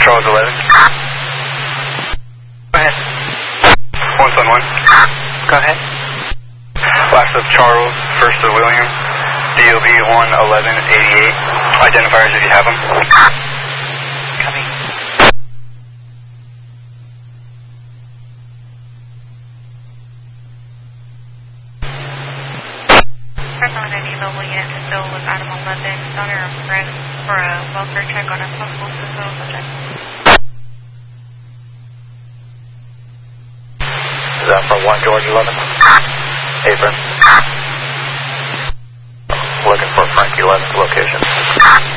Charles 11. Go ahead. 171. Go ahead. Last of Charles, first of William. DOB 11188. Identifiers if you have them. Coming. Personal ID level yet to fill with item 11. Daughter of Fred for a welfare check on a possible suicidal subject. Is that for 1 George 11? Apron. Looking for Frank 11's location.